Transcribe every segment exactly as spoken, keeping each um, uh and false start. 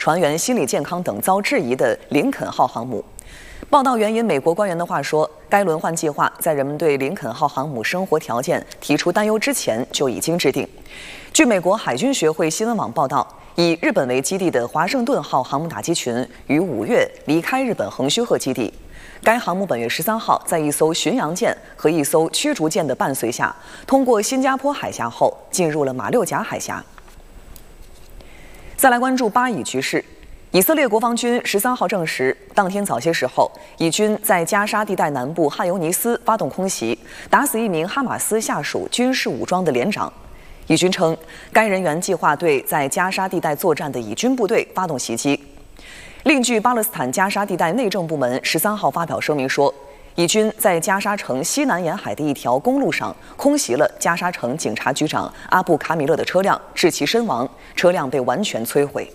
船员心理健康等遭质疑的林肯号航母。报道援引美国官员的话说，该轮换计划在人们对林肯号航母生活条件提出担忧之前就已经制定。据美国海军学会新闻网报道，以日本为基地的华盛顿号航母打击群于五月离开日本横须贺基地。该航母本月十三号在一艘巡洋舰和一艘驱逐舰的伴随下，通过新加坡海峡后进入了马六甲海峡。再来关注巴以局势。以色列国防军十三号证实，当天早些时候，以军在加沙地带南部汉尤尼斯发动空袭，打死一名哈马斯下属军事武装的连长。以军称，该人员计划对在加沙地带作战的以军部队发动袭击。另据巴勒斯坦加沙地带内政部门十三号发表声明说，以军在加沙城西南沿海的一条公路上空袭了加沙城警察局长阿布卡米勒的车辆，致其身亡，车辆被完全摧毁。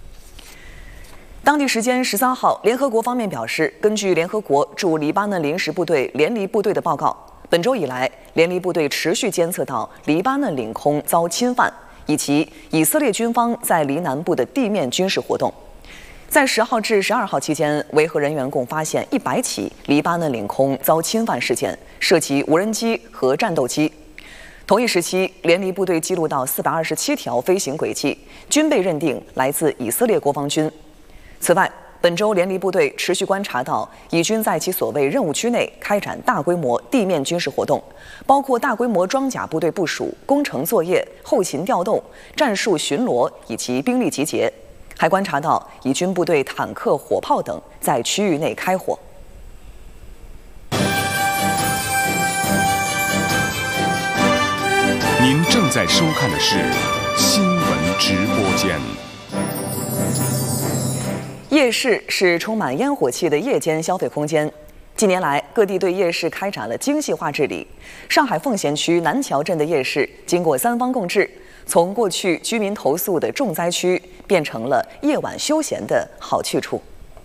当地时间十三号，联合国方面表示，根据联合国驻黎巴嫩临时部队联黎部队的报告，本周以来，联黎部队持续监测到黎巴嫩领空遭侵犯，以及以色列军方在黎南部的地面军事活动。在十号至十二号期间，维和人员共发现一百起黎巴嫩领空遭侵犯事件，涉及无人机和战斗机。同一时期，联黎部队记录到四百二十七条飞行轨迹，均被认定来自以色列国防军。此外，本周联黎部队持续观察到以军在其所谓任务区内开展大规模地面军事活动，包括大规模装甲部队部署、工程作业、后勤调动、战术巡逻以及兵力集结，还观察到以军部队坦克、火炮等在区域内开火。 您正在收看的是新闻直播间。 夜市是充满烟火气的夜间消费空间。近年来，各地对夜市开展了精细化治理。上海奉贤区南桥镇的夜市经过三方共治，从过去居民投诉的重灾区，变成了夜晚休闲的好去处。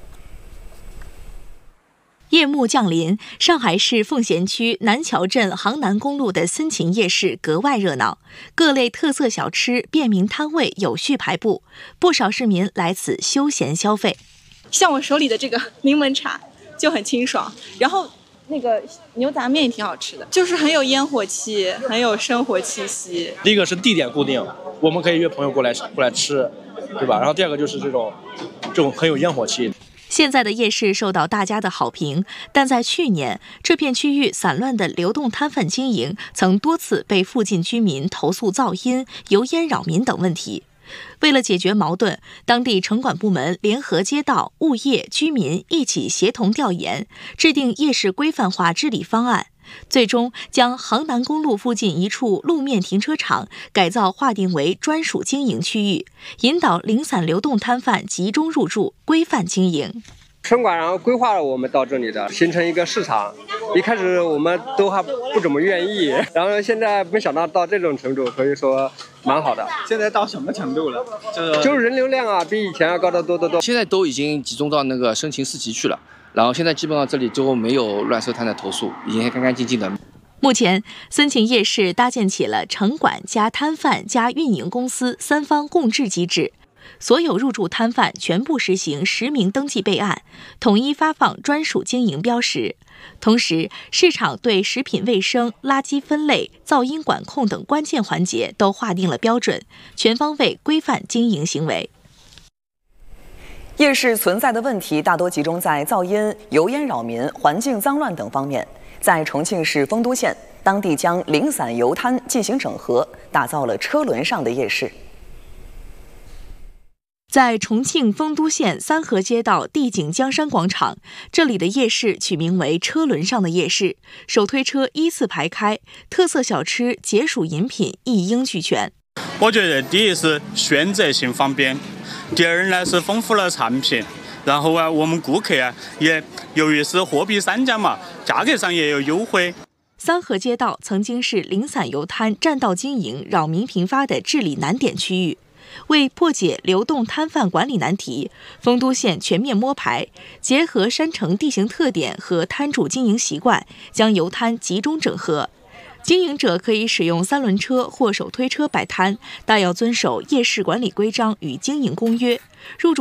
夜幕降临，上海市奉贤区南桥镇杭南公路的森秦夜市格外热闹，各类特色小吃、便民摊位有序排布，不少市民来此休闲消费。 像我手里的这个柠檬茶就很清爽，然后那个牛杂面也挺好吃的，就是很有烟火气，很有生活气息。 第一个是地点固定，我们可以约朋友过来过来吃，对吧？然后第二个就是这种这种很有烟火气。 现在的夜市受到大家的好评，但在去年，这片区域散乱的流动摊贩经营曾多次被附近居民投诉噪音、油烟扰民等问题。为了解决矛盾，当地城管部门联合街道、物业、居民一起协同调研，制定夜市规范化治理方案。最终将杭南公路附近一处路面停车场改造划定为专属经营区域，引导零散流动摊贩集中入驻，规范经营。 城管然后规划了我们到这里的，形成一个市场。一开始我们都还不怎么愿意，然后现在没想到到这种程度，所以说蛮好的。 现在到什么程度了？ 就是就是人流量啊，比以前要高得多得多。 现在都已经集中到那个申请四级去了。然后现在基本上这里就没有乱收摊的投诉，已经干干净净的。 目前，森秦夜市搭建起了城管加摊贩加运营公司三方共治机制，所有入驻摊贩全部实行实名登记备案，统一发放专属经营标识。同时，市场对食品卫生、垃圾分类、噪音管控等关键环节都划定了标准，全方位规范经营行为。 夜市存在的问题大多集中在噪音、油烟扰民、环境脏乱等方面。在重庆市丰都县，当地将零散油摊进行整合，打造了车轮上的夜市。 在重庆丰都县三河街道地景江山广场，这里的夜市取名为车轮上的夜市，手推车依次排开，特色小吃、解暑饮品一应俱全。 我觉得第一是选择性方便，第二呢是丰富了产品，然后啊我们顾客啊也由于是货币三降嘛，价格上也有优惠。 三河街道曾经是零散油摊占道经营、扰民频发的治理难点区域。为破解流动摊贩管理难题，丰都县全面摸排，结合山城地形特点和摊主经营习惯，将油摊集中整合。经营者可以使用三轮车或手推车摆摊，但要遵守夜市管理规章与经营公约。入驻